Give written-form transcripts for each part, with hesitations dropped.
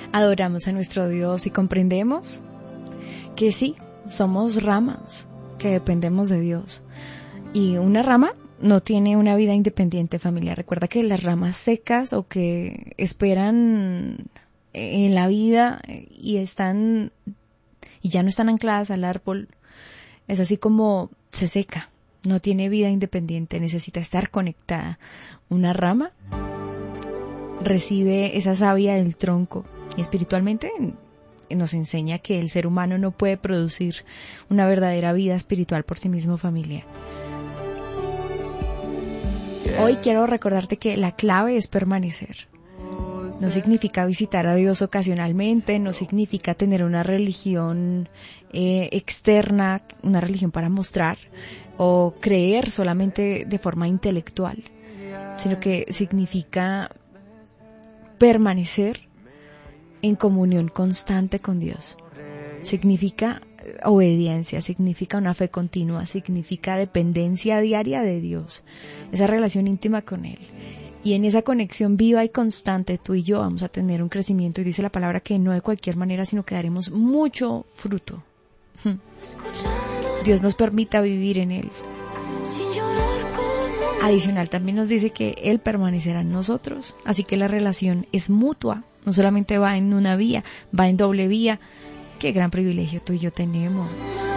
adoramos a nuestro Dios y comprendemos que sí, somos ramas que dependemos de Dios. Y una rama no tiene una vida independiente, familia. Recuerda que las ramas secas o que esperan en la vida y ya no están ancladas al árbol, es así como se seca, no tiene vida independiente, necesita estar conectada. Una rama recibe esa savia del tronco y espiritualmente nos enseña que el ser humano no puede producir una verdadera vida espiritual por sí mismo, familia. Hoy quiero recordarte que la clave es permanecer. No significa visitar a Dios ocasionalmente, no significa tener una religión externa, una religión para mostrar, o creer solamente de forma intelectual, sino que significa permanecer en comunión constante con Dios. Significa obediencia, significa una fe continua, significa dependencia diaria de Dios, esa relación íntima con Él. Y en esa conexión viva y constante, tú y yo vamos a tener un crecimiento, y dice la palabra que no de cualquier manera, sino que daremos mucho fruto. Dios nos permita vivir en Él. Adicional, también nos dice que Él permanecerá en nosotros, así que la relación es mutua, no solamente va en una vía, va en doble vía. Qué gran privilegio tú y yo tenemos.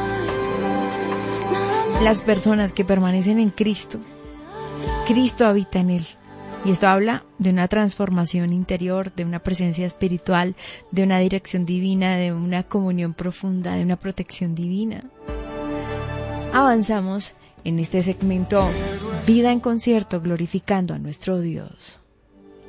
Las personas que permanecen en Cristo, Cristo habita en Él. Y esto habla de una transformación interior, de una presencia espiritual, de una dirección divina, de una comunión profunda, de una protección divina. Avanzamos en este segmento Vida en Concierto, glorificando a nuestro Dios.